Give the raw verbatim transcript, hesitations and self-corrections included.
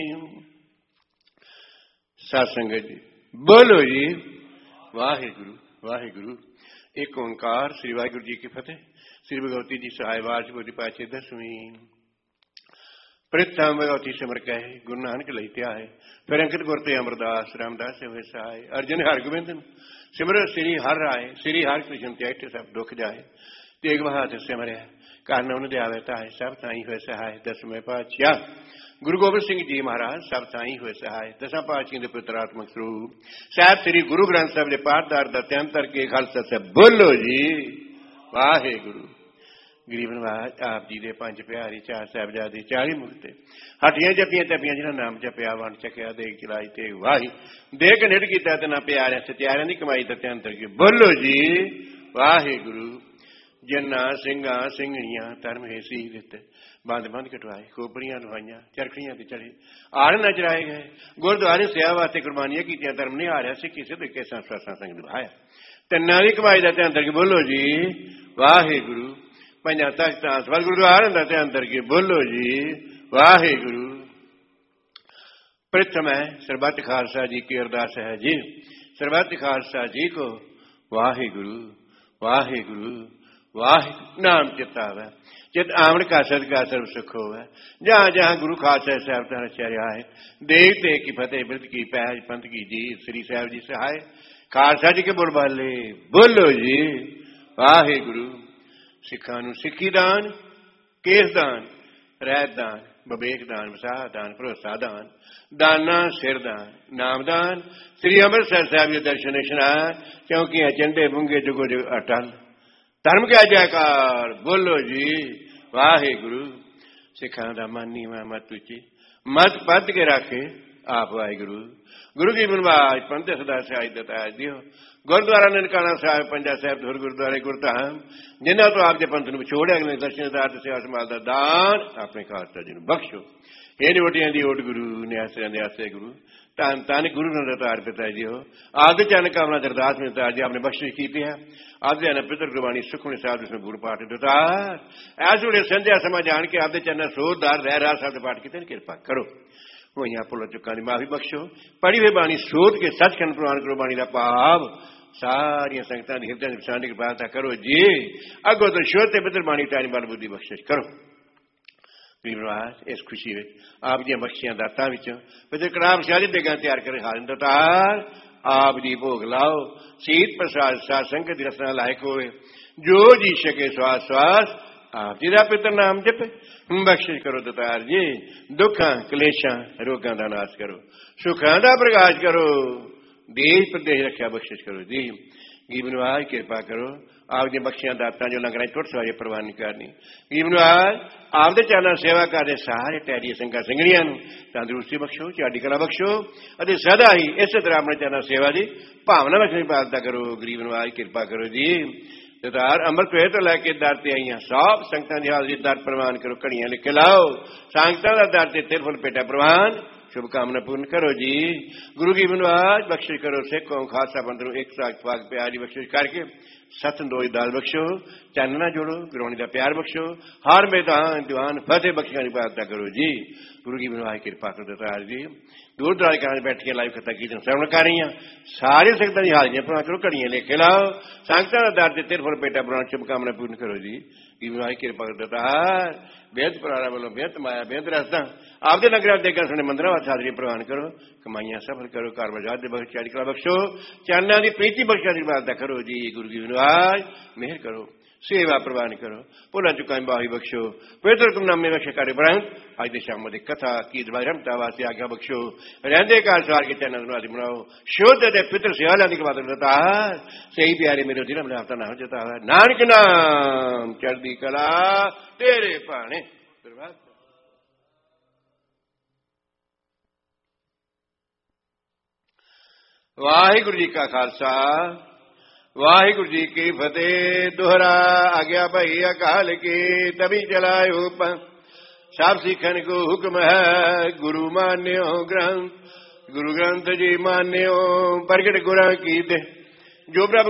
साध संगत जी बोलो जी वाहिगुरु वाहिगुरु। एक ओंकार श्री वाहिगुरु जी की फतेह। श्री भगवती जी सहाय वाच बोधी पाचे दसवीं। प्रथम भगवती सिमर कहे गुरु नानक लहित्या है। फिर अंकित गुरते अमरदास रामदास से हुए सहाय। अर्जुन हर गोविंद सिमर श्री हर राय। श्री हर कृष्ण त्याग सब दुख जाए। तेग बहादुर सिमर कारण उन दयावता है सब ताई हुए सहाय। दसवें पातशाह गुरु गोबिंद सिंह जी महाराज सब ताई हुए सहाय। दसा पातशाह के पुत्रात्मक स्वरूप साहब श्री गुरु ग्रंथ साहब के पाठदार दत्यांतर के खालसा से बोलो जी वाहे गुरु। गरीब नवाज आप जी दे पंज प्यारे चार साहबजादे चाली मुक्ते हटियां जपियां तपियां जिन्हां नाम जपिया वन चकिया देख चलाई ते वाही देख निड कीता ते ना प्यारे सत्यारियां दी कमाई दत्यांतर की बोलो जी वाहे गुरु। जिन्ना सिंगा सिंगणियां धर्म है सी दिते बंद बंद कटवाए खोपड़ियां लुहाइयां चरखड़ियां ते चढ़े आड़ नजराए गए गुरुद्वारे सेवा वास्ते कुर्बानियां कीतियां धर्म नहीं हारिया सिक्खी सिद्ध के संस्था संग निभाया तिन्ना दी कमाई दा ध्यान करके बोलो जी वाहे गुरु। पंजा तख्तां सवाल गुरुद्वारे दा ध्यान करके बोलो जी वाहे गुरु। प्रथम है सरबत खालसा जी की अरदास है जी। सरबत खालसा जी को वाहे गुरु वाहे गुरु वाह नाम चिता है चित आमण का सद का सर्व सुख हो है। जहां जहां गुरु खालसा साहब का चर्या है देव ते की फतेह वृत की पैज पंथ की जी श्री साहब जी सहाय। खालसा जी के बोल बाले बोलो जी वाहे गुरु। सिखा नूं सिक्खी दान केस दान रैत दान बबेक दान वसाह दान भरोसा दान दाना सिर दान नाम दान श्री अमृतसर साहब के दर्शन इशनान क्योंकि अचंडे बुंगे जुगो जुग अटल धर्म क्या जयकार बोलो जी वाहे गुरु। सिखा दा मन नीवा मत उची मत पद के रखे आप वाहे गुरु। गुरु की बनवाज पंथ सदा सहाय दता दियो। गुरुद्वारा ननकाना साहब पंजा साहब धुर गुरुद्वारे गुरधाम जिन्हों तो आपके पंथ में छोड़े अगले दर्शनदार सेवा संभाल का दान अपने खालसा जी बख्शो। हे ओटियां दी ओट गुरु न्यासिया न्यासे गुरु धन धन गुरु नतार पिता जी हो। आदि चन कामना दरदास में तार जी आपने बख्शिश की है। आदि जन पितर गुरबाणी सुखमणि साहब उसमें गुरु पाठ दतार ऐस वे संध्या समय जान के आदि चन सोधदार रह रहा साहब पाठ की कृपा करो। वही भुल चुका की माफी बख्शो। पढ़ी हुई बाणी सोध के सचखंड प्रमाण करो बाणी का भाव सारिया संगतां दी हिरदां दी सांझी कृपा करो जी। अगो तो शोध पितर बाणी तारी बल बुद्धि बख्शिश करो। इस खुशी में आप दी बख्शियां दातां विचों फिर कड़ाह शादी देगा तैयार कर हाजन दतार आप दी भोग लाओ। सीत प्रसाद साध संगत दी रसना लायक होए जो जी सके श्वास श्वास आप जी दा पितर नाम जपे बख्शिश करो दतार जी। दुखां कलेशां रोगां दा नाश करो सुखां दा प्रकाश करो देश प्रदेश रखा बख्शिश करो जी। गीबनवाज कृपा करो आप दी बख्शियां दातां जो लंगरां टुट सवारी परवाह नहीं करनी। गीबनवाज आपदे चरणों सेवा करते सारे टैरी संघा संगड़ियां तंदुरुस्ती बख्शो चढ़ी कला बख्शो अते सदा ही इस तरह अपने चरणों सेवा की भावना बख्शने पालता करो। गरीब नवाज कृपा करो जी। दतार अमृत वे तो लैके दर ते आईया सब संगतां दी हाजरी दर प्रवान करो घड़ियां लिख लाओ संगतां दा दर ते तिरफुल पेटा प्रवान शुभकामना पूर्ण करो जी। गुरु की बनवाज बख्शिश करो सिख कौम खालसा बंदरू एक साग पाग प्यार बख्शिश करके सत दोई दाल बख्शो चानना जोड़ो गुरबाणी का प्यार बख्शो हर मैदान दीवान फतेह बख्शिया की प्रार्थना करो जी। गुरु की बनवाज कृपा करो दतार जी। दूर दराज का बैठ के लाइव कथा कीर्तन श्रवण कर रही सारी संगतां दी हाजरियां प्रवान करो घड़ियां लेके लाओ संगतां दा दर ते तिरफुल पेटा प्रवान शुभकामना पूर्ण करो जी। की बनवाज कृपा करो दतार बेहद परारा वालों बेहद माया बेहद रस्ता आपके नगर देगा सुने मंदिर वाथ हाजरी प्रवान करो कमाइयां सफल करो कार बजाद बख्श चढ़ी कला बख्शो चरणा की प्रीति बख्शा की प्रार्थना करो जी। गुरु की बनवाज मेहर करो सेवा प्रवान करो भुला चुका बाही बख्शो पवित्र तुम नामे बख्श कार्य ब्रह्म अज दे शाम दी कथा की रमता वास्ते आज्ञा बख्शो रहंदे काल सवार के चैनल बनाओ शुद्ध दे पितर सेवाला की बात दता सही प्यारे मेरे दिल में आपका नाम जता है नानक नाम चढ़दी कला तेरे भाने। वाहिगुरु जी का खालसा वाहिगुरु जी की फतेह। दोहरा आज्ञा भाई अकाल की तभी चलायो सब सिखन को हुक्म है गुरु मान्यो ग्रंथ गुरु ग्रंथ जी मान्यो प्रगट गुरा की दे जो प्रभु